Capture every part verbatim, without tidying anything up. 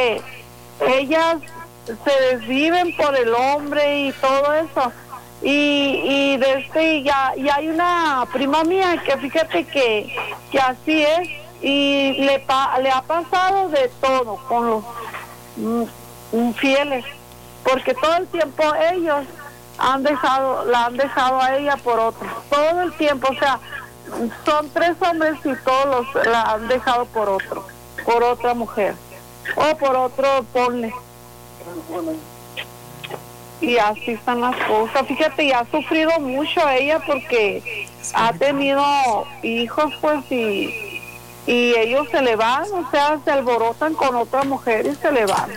ellas se desviven por el hombre y todo eso. Y, y de este ya, y hay una prima mía que fíjate que, que así es, y le, pa, le ha pasado de todo con los mm, infieles, porque todo el tiempo ellos han dejado, la han dejado a ella por otro, todo el tiempo, o sea, son tres hombres y todos los la han dejado por otro, por otra mujer, o por otro, ponle. Y así están las cosas. Fíjate, y ha sufrido mucho ella porque ha tenido hijos, pues, y, y ellos se le van, o sea, se alborotan con otra mujer y se le van.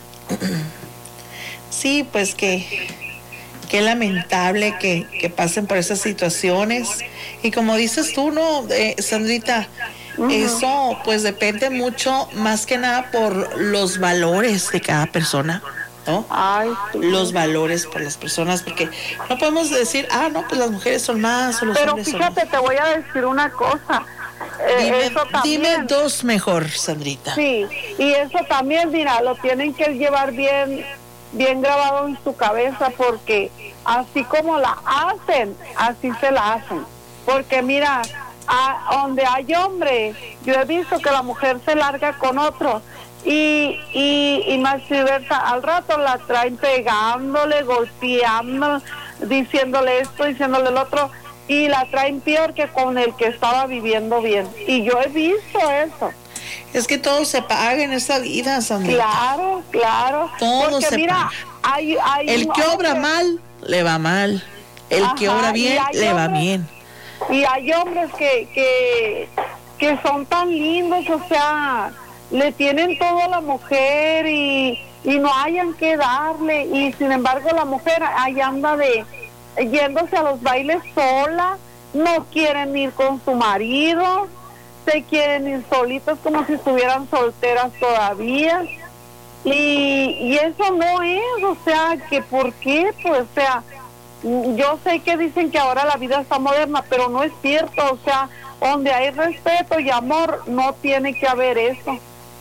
Sí, pues que qué lamentable que, que pasen por esas situaciones. Y como dices tú, ¿no, eh, Sandrita? Uh-huh. Eso pues depende mucho, más que nada, por los valores de cada persona, ¿no? Ay, sí. Los valores por las personas, porque no podemos decir, ah, no, pues las mujeres son más o los Pero hombres son fíjate, más. te voy a decir una cosa. Eh, dime, eso también, dime dos mejor, Sandrita. Sí, y eso también, mira, lo tienen que llevar bien, bien grabado en su cabeza, porque así como la hacen, así se la hacen. Porque mira, a, donde hay hombre, yo he visto que la mujer se larga con otro, y, y, y más diversa, al rato la traen pegándole, golpeando, diciéndole esto, diciéndole el otro, y la traen peor que con el que estaba viviendo bien. Y yo he visto eso. Es que todo se paga en esta vida, Sandrita. Claro, claro. Todo porque se mira, paga. Hay, hay el que obra hombres, mal, le va mal. El ajá, que obra bien, le hombres, va bien. Y hay hombres que, que, que son tan lindos, o sea, le tienen todo a la mujer y, y no hayan que darle, y sin embargo la mujer ahí anda de yéndose a los bailes sola, no quieren ir con su marido, se quieren ir solitas como si estuvieran solteras todavía, y, y eso no es, o sea, que por qué, pues, o sea, yo sé que dicen que ahora la vida está moderna, pero no es cierto, o sea, donde hay respeto y amor, no tiene que haber eso.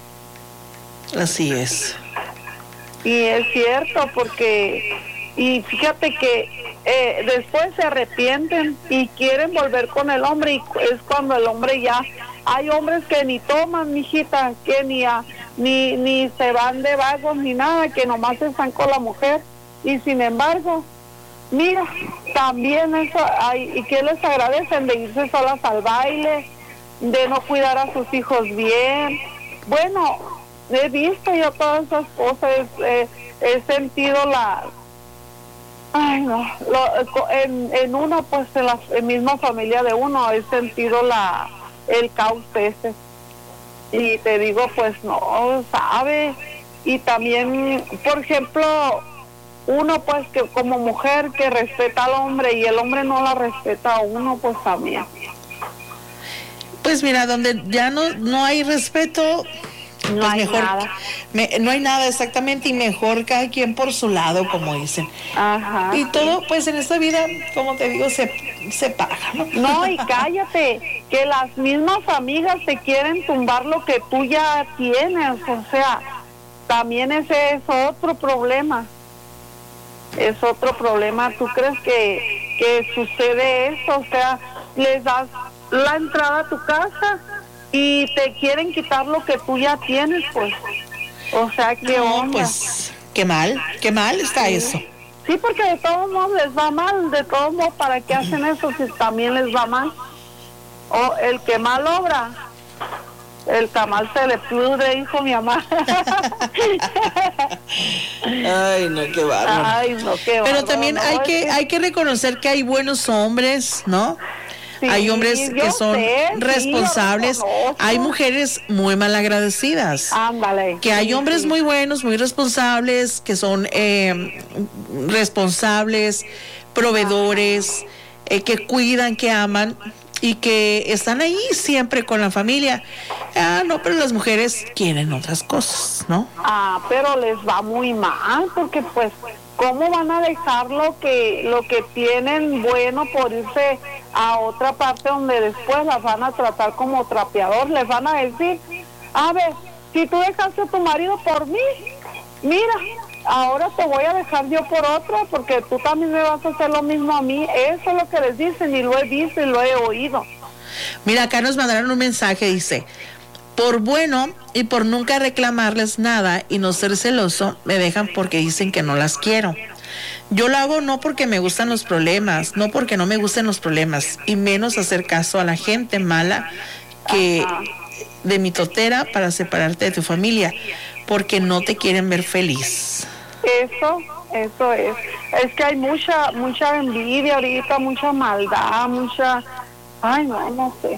Así es. Y es cierto, porque, y fíjate que eh, después se arrepienten y quieren volver con el hombre, y es cuando el hombre ya, hay hombres que ni toman, mijita, que ni, a, ni, ni se van de vagos ni nada, que nomás están con la mujer, y sin embargo, mira, también eso, hay, y que les agradecen de irse solas al baile, de no cuidar a sus hijos bien. Bueno, he visto yo todas esas cosas, eh, he sentido la, ay no, lo, en, en uno, pues en la en misma familia de uno, he sentido la, el caos ese, y te digo, pues no, sabe, y también, por ejemplo, uno pues que como mujer que respeta al hombre y el hombre no la respeta a uno, pues también. Pues mira, donde ya no, no hay respeto, no pues hay mejor, nada. Me, no hay nada exactamente, y mejor cada quien por su lado, como dicen. Ajá. Y todo, pues en esta vida, como te digo, se, se paga, ¿no? No, y cállate, que las mismas amigas te quieren tumbar lo que tú ya tienes, o sea, también ese es otro problema. Es otro problema. ¿Tú crees que, que sucede eso? O sea, les das la entrada a tu casa y te quieren quitar lo que tú ya tienes, pues. O sea, ¿qué no, onda? Pues, qué mal, qué mal está sí. eso. Sí, porque de todos modos les va mal, de todos modos, ¿para qué hacen eso si también les va mal? O el que mal obra, el tamal se le pudre, dijo mi mamá. Ay, no, qué bárbaro. Ay, no, qué bárbaro. Pero también no, hay que, que... hay que reconocer que hay buenos hombres, ¿no? Sí, hay hombres que son sé, responsables, sí, hay mujeres muy malagradecidas. Ándale. Que hay sí, hombres sí. muy buenos, muy responsables, que son eh, responsables, proveedores, eh, que cuidan, que aman y que están ahí siempre con la familia. Ah, no, pero las mujeres quieren otras cosas, ¿no? Ah, pero les va muy mal, porque pues, ¿cómo van a dejar lo que, lo que tienen bueno por irse a otra parte donde después las van a tratar como trapeador? Les van a decir, a ver, si tú dejaste a tu marido por mí, mira, ahora te voy a dejar yo por otro, porque tú también me vas a hacer lo mismo a mí. Eso es lo que les dicen, y lo he visto y lo he oído. Mira, acá nos mandaron un mensaje, dice: por bueno y por nunca reclamarles nada y no ser celoso, me dejan porque dicen que no las quiero. Yo lo hago no porque me gustan los problemas, no porque no me gusten los problemas, y menos hacer caso a la gente mala que Ajá. de mi totera para separarte de tu familia, porque no te quieren ver feliz. Eso, eso es. Es que hay mucha, mucha envidia ahorita, mucha maldad, mucha... Ay, no, no sé.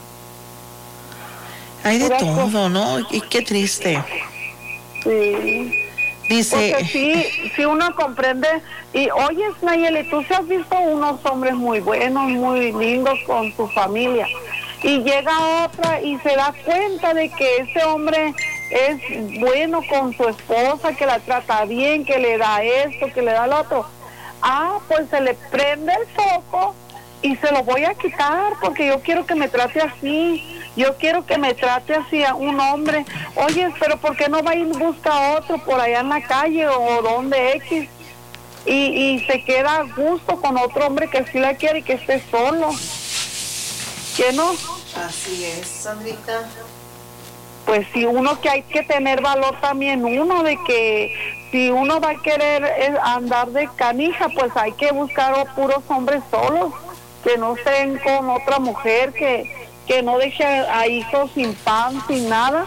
Hay de Pura todo, cosa. ¿no? Y qué triste. Sí. Dice, Porque sí, sí uno comprende. Y oye, Nayeli, tú sí has visto unos hombres muy buenos, muy lindos con su familia. Y llega otra y se da cuenta de que ese hombre es bueno con su esposa, que la trata bien, que le da esto, que le da lo otro. Ah, pues se le prende el foco y se lo voy a quitar porque yo quiero que me trate así. Yo quiero que me trate así a un hombre. Oye, pero ¿por qué no va y busca a otro por allá en la calle o donde X? Y, y se queda a gusto con otro hombre que sí la quiere y que esté solo. ¿Qué no? así es, Sandrita. Pues sí, uno que hay que tener valor también, uno de que si uno va a querer eh, andar de canija, pues hay que buscar a puros hombres solos, que no estén con otra mujer, que... que no deje a hijos sin pan, sin nada,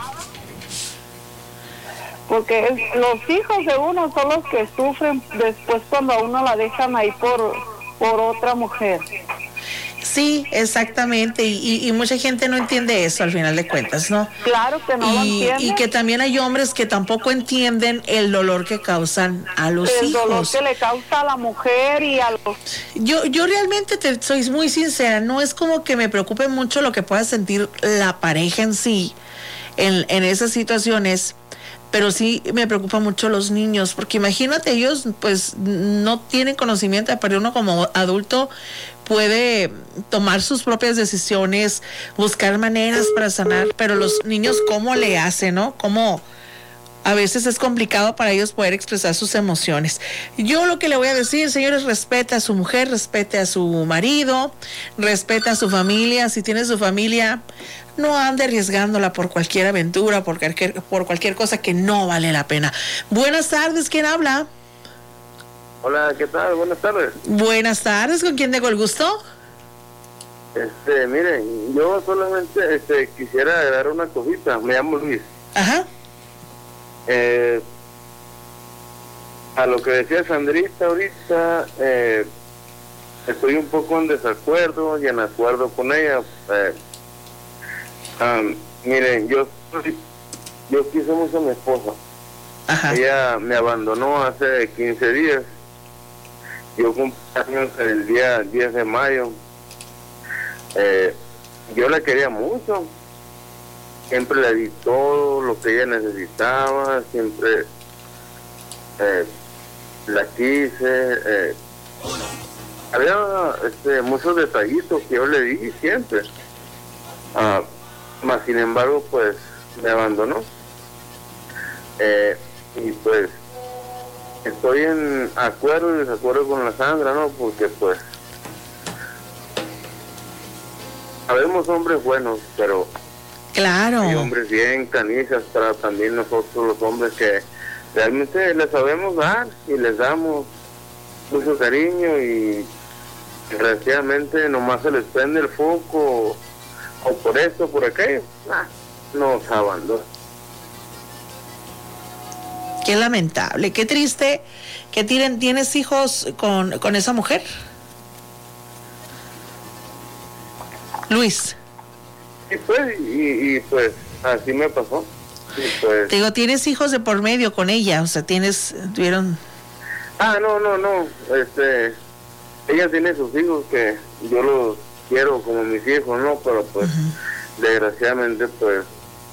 porque es, los hijos de uno son los que sufren después cuando a uno la dejan ahí por, por otra mujer. Sí, exactamente, y, y, y mucha gente no entiende eso al final de cuentas, ¿no? Claro que no lo Y, entienden. y que también hay hombres que tampoco entienden el dolor que causan a los el hijos. dolor que le causa a la mujer y a los... Yo, yo realmente te soy muy sincera, no es como que me preocupe mucho lo que pueda sentir la pareja en sí, en, en esas situaciones, pero sí me preocupa mucho los niños, porque imagínate, ellos pues no tienen conocimiento, pero uno como adulto puede tomar sus propias decisiones, buscar maneras para sanar, pero los niños, ¿cómo le hacen, no? ¿Cómo? A veces es complicado para ellos poder expresar sus emociones. Yo lo que le voy a decir, señores, respete a su mujer, respete a su marido, respete a su familia. Si tiene su familia, no ande arriesgándola por cualquier aventura, por cualquier, por cualquier cosa que no vale la pena. Buenas tardes, ¿quién habla? Hola, ¿qué tal? Buenas tardes. Buenas tardes, ¿con quién tengo el gusto? Este, miren, yo solamente este, quisiera dar una cosita. Me llamo Luis. Ajá. Eh, a lo que decía Sandrita ahorita, eh, estoy un poco en desacuerdo y en acuerdo con ella. Eh, um, miren, yo yo quise mucho a mi esposa. Ajá. Ella me abandonó hace quince días. Yo cumplí años el día diez de mayo. Eh, yo la quería mucho. Siempre le di todo lo que ella necesitaba, siempre eh, la quise. Eh, había este, muchos detallitos que yo le di siempre. Ah, más sin embargo, pues me abandonó. Eh, y pues estoy en acuerdo y desacuerdo con la Sandra, ¿no? Porque pues sabemos hombres buenos, pero Claro. hay hombres bien canijas para también nosotros los hombres que realmente les sabemos dar y les damos mucho cariño y desgraciadamente nomás se les prende el foco o por esto, por aquello, ah, nos abandonan. Qué lamentable, qué triste que tienen, ¿tienes hijos con, con esa mujer? Luis. Y pues, y, y pues así me pasó. Y pues, Te digo, ¿tienes hijos de por medio con ella? O sea, tienes, tuvieron... ah, no, no, no, este, ella tiene sus hijos que yo los quiero como mis hijos, ¿no? Pero pues, uh-huh. desgraciadamente, pues,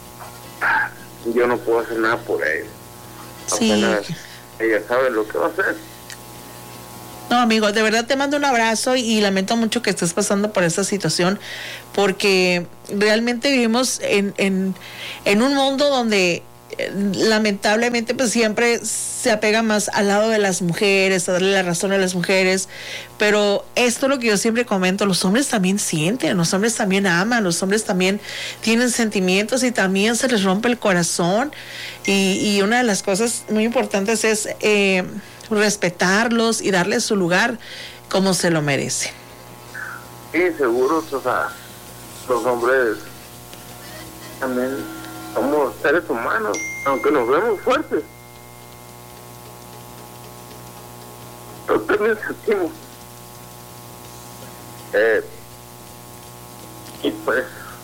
yo no puedo hacer nada por ellos. Sí. Apenas ella sabe lo que va a hacer. No, amigo, de verdad te mando un abrazo y, y lamento mucho que estés pasando por esta situación, porque realmente vivimos en, en, en un mundo donde eh, lamentablemente pues siempre se apega más al lado de las mujeres, a darle la razón a las mujeres, pero esto es lo que yo siempre comento, los hombres también sienten, los hombres también aman, los hombres también tienen sentimientos y también se les rompe el corazón, y, y una de las cosas muy importantes es eh, respetarlos y darles su lugar como se lo merecen. Sí, seguro, o sea, los hombres también somos seres humanos, aunque nos vemos fuertes. Pero también sentimos. Eh, y pues...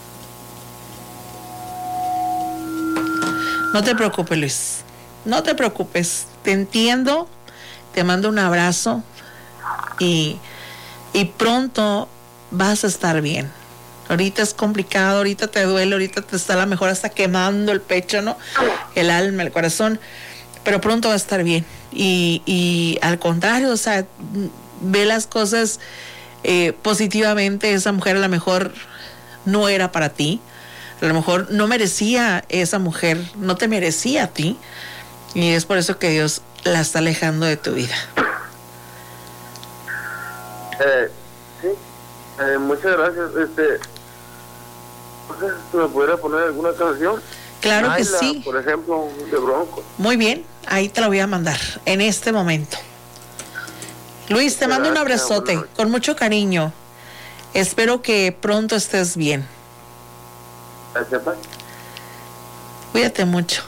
No te preocupes, Luis. No te preocupes. Te entiendo. Te mando un abrazo. Y, y pronto vas a estar bien. Ahorita es complicado, ahorita te duele, ahorita te está a lo mejor hasta quemando el pecho, ¿no? El alma, el corazón. Pero pronto va a estar bien. Y, y al contrario, o sea, ve las cosas eh, positivamente. Esa mujer a lo mejor no era para ti. A lo mejor no merecía esa mujer, no te merecía a ti. Y es por eso que Dios la está alejando de tu vida. Eh, sí, eh, muchas gracias. Este, no sé si me pudiera poner alguna canción. Claro que Naila, sí. Por ejemplo, de Bronco. Muy bien, ahí te la voy a mandar en este momento. Luis, te mando un abrazote con mucho cariño. Espero que pronto estés bien. Gracias, bye. Cuídate mucho.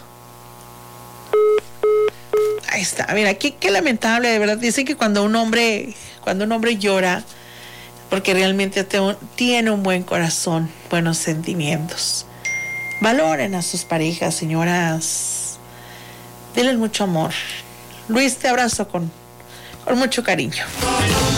Ahí está, mira, qué, qué lamentable, de verdad. Dicen que cuando un hombre, cuando un hombre llora, porque realmente te, tiene un buen corazón, buenos sentimientos. Valoren a sus parejas, señoras. Denles mucho amor. Luis, te abrazo con, con mucho cariño.